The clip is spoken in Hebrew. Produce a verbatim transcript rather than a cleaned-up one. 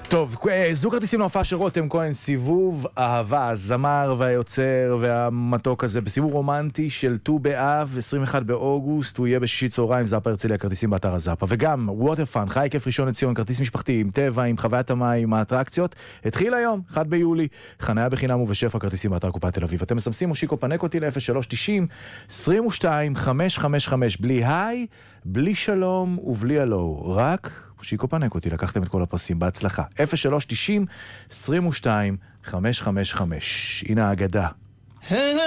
טוב, זוג כרטיסים להופעה של רותם כהן, סיבוב אהבה, הזמר והיוצר והמתוק הזה, בסיבוב רומנטי של ט"ו באב, עשרים ואחד באוגוסט, הוא יהיה בשישי צהריים, זאפה הרצליה, כרטיסים באתר הזאפה. וגם ווטר פאן, חי כיף ראשון לציון, כרטיס משפחתי עם טבע, עם חוויית המים, האטרקציות, התחיל היום, אחד ביולי, חניה בחינם ובשפע, כרטיסים באתר קופת תל אביב. אתם מסמסים, מושיקו פנק אותי ל-אפס שלוש תשעים עשרים ושתיים חמש חמש חמש, בלי היי, בלי שלום ובלי הלו, רק שיקו פנק אותי, לקחתם את כל הפרסים, בהצלחה. אפס שלוש תשעים עשרים ושתיים חמש חמש חמש. הנה האגדה.